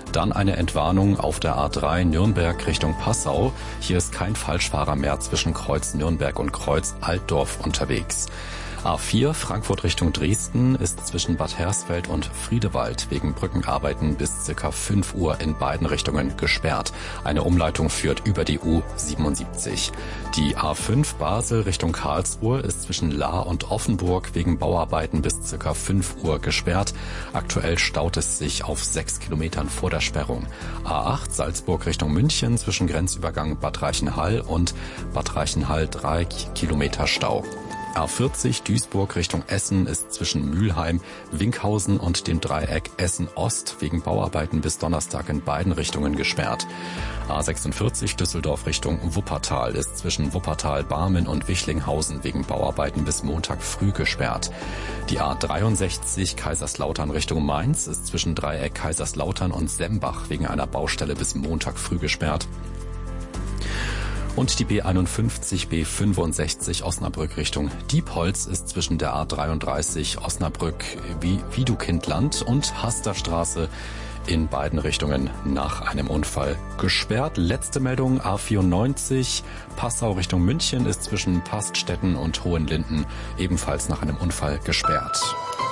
Dann eine Entwarnung auf der A3 Nürnberg Richtung Passau. Hier ist kein Falschfahrer mehr zwischen Kreuz Nürnberg und Kreuz Altdorf unterwegs. A4 Frankfurt Richtung Dresden ist zwischen Bad Hersfeld und Friedewald wegen Brückenarbeiten bis ca. 5 Uhr in beiden Richtungen gesperrt. Eine Umleitung führt über die U77. Die A5 Basel Richtung Karlsruhe ist zwischen Lahr und Offenburg wegen Bauarbeiten bis ca. 5 Uhr gesperrt. Aktuell staut es sich auf 6 Kilometern vor der Sperrung. A8 Salzburg Richtung München zwischen Grenzübergang Bad Reichenhall und Bad Reichenhall 3 Kilometer Stau. A40 Duisburg Richtung Essen ist zwischen Mülheim, Winkhausen und dem Dreieck Essen-Ost wegen Bauarbeiten bis Donnerstag in beiden Richtungen gesperrt. A46 Düsseldorf Richtung Wuppertal ist zwischen Wuppertal-Barmen und Wichlinghausen wegen Bauarbeiten bis Montag früh gesperrt. Die A63 Kaiserslautern Richtung Mainz ist zwischen Dreieck Kaiserslautern und Sembach wegen einer Baustelle bis Montag früh gesperrt. Und die B51, B65 Osnabrück Richtung Diepholz ist zwischen der A33 Osnabrück Wiedukindland und Hasterstraße in beiden Richtungen nach einem Unfall gesperrt. Letzte Meldung, A94 Passau Richtung München ist zwischen Paststetten und Hohenlinden ebenfalls nach einem Unfall gesperrt.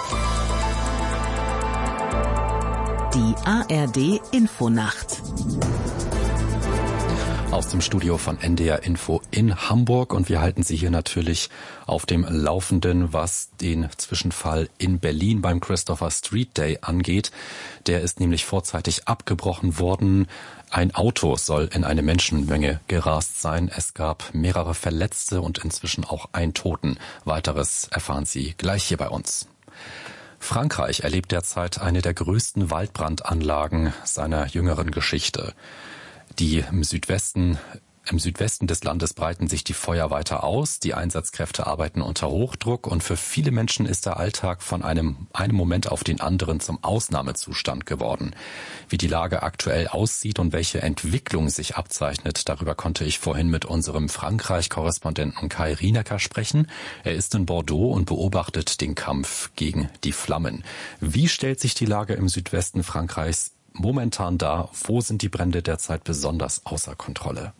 Die ARD Infonacht. Aus dem Studio von NDR Info in Hamburg, und wir halten Sie hier natürlich auf dem Laufenden, was den Zwischenfall in Berlin beim Christopher Street Day angeht. Der ist nämlich vorzeitig abgebrochen worden. Ein Auto soll in eine Menschenmenge gerast sein. Es gab mehrere Verletzte und inzwischen auch einen Toten. Weiteres erfahren Sie gleich hier bei uns. Frankreich erlebt derzeit eine der größten Waldbrandanlagen seiner jüngeren Geschichte. Im Südwesten des Landes breiten sich die Feuer weiter aus. Die Einsatzkräfte arbeiten unter Hochdruck, und für viele Menschen ist der Alltag von einem Moment auf den anderen zum Ausnahmezustand geworden. Wie die Lage aktuell aussieht und welche Entwicklung sich abzeichnet, darüber konnte ich vorhin mit unserem Frankreich-Korrespondenten Kai Rienecker sprechen. Er ist in Bordeaux und beobachtet den Kampf gegen die Flammen. Wie stellt sich die Lage im Südwesten Frankreichs momentan dar? Wo sind die Brände derzeit besonders außer Kontrolle?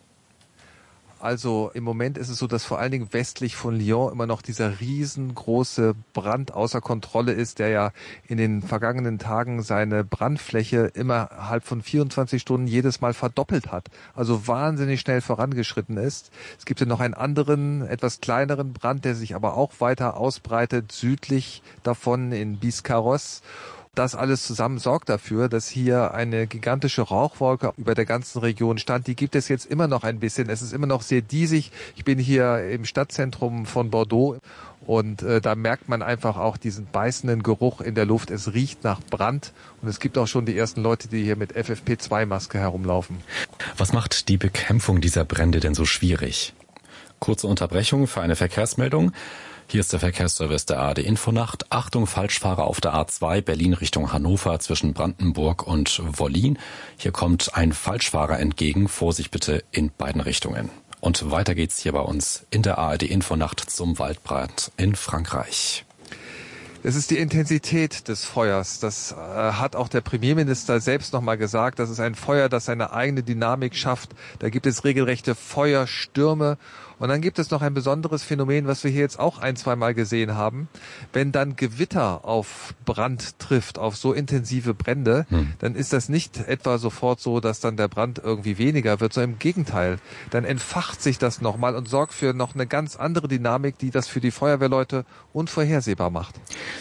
Also im Moment ist es so, dass vor allen Dingen westlich von Lyon immer noch dieser riesengroße Brand außer Kontrolle ist, der ja in den vergangenen Tagen seine Brandfläche innerhalb von 24 Stunden jedes Mal verdoppelt hat. Also wahnsinnig schnell vorangeschritten ist. Es gibt ja noch einen anderen, etwas kleineren Brand, der sich aber auch weiter ausbreitet, südlich davon in Biscarrosse. Das alles zusammen sorgt dafür, dass hier eine gigantische Rauchwolke über der ganzen Region stand. Die gibt es jetzt immer noch ein bisschen. Es ist immer noch sehr diesig. Ich bin hier im Stadtzentrum von Bordeaux, und da merkt man einfach auch diesen beißenden Geruch in der Luft. Es riecht nach Brand, und es gibt auch schon die ersten Leute, die hier mit FFP2-Maske herumlaufen. Was macht die Bekämpfung dieser Brände denn so schwierig? Kurze Unterbrechung für eine Verkehrsmeldung. Hier ist der Verkehrsservice der ARD Infonacht. Achtung, Falschfahrer auf der A2 Berlin Richtung Hannover zwischen Brandenburg und Wollin. Hier kommt ein Falschfahrer entgegen. Vorsicht bitte in beiden Richtungen. Und weiter geht's hier bei uns in der ARD Infonacht zum Waldbrand in Frankreich. Es ist die Intensität des Feuers. Das hat auch der Premierminister selbst nochmal gesagt. Das ist ein Feuer, das seine eigene Dynamik schafft. Da gibt es regelrechte Feuerstürme. Und dann gibt es noch ein besonderes Phänomen, was wir hier jetzt auch ein-, zweimal gesehen haben. Wenn dann Gewitter auf Brand trifft, auf so intensive Brände, dann ist das nicht etwa sofort so, dass dann der Brand irgendwie weniger wird, sondern im Gegenteil. Dann entfacht sich das nochmal und sorgt für noch eine ganz andere Dynamik, die das für die Feuerwehrleute unvorhersehbar macht.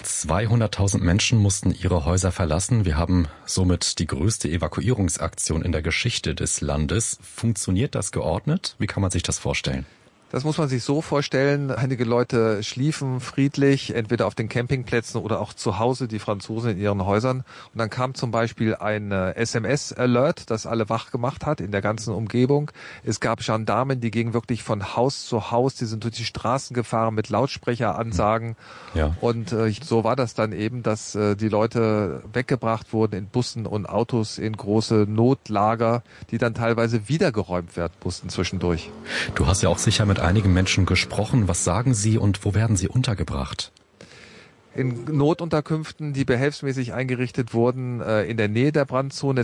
200.000 Menschen mussten ihre Häuser verlassen. Wir haben somit die größte Evakuierungsaktion in der Geschichte des Landes. Funktioniert das geordnet? Wie kann man sich das vorstellen? Das muss man sich so vorstellen. Einige Leute schliefen friedlich, entweder auf den Campingplätzen oder auch zu Hause, die Franzosen in ihren Häusern. Und dann kam zum Beispiel ein SMS-Alert, das alle wach gemacht hat in der ganzen Umgebung. Es gab Gendarmen, die gingen wirklich von Haus zu Haus, die sind durch die Straßen gefahren mit Lautsprecheransagen. Ja. Und so war das dann eben, dass die Leute weggebracht wurden in Bussen und Autos in große Notlager, die dann teilweise wiedergeräumt werden mussten zwischendurch. Du hast ja auch sicher mit einigen Menschen gesprochen. Was sagen sie und wo werden sie untergebracht? In Notunterkünften, die behelfsmäßig eingerichtet wurden, in der Nähe der Brandzone.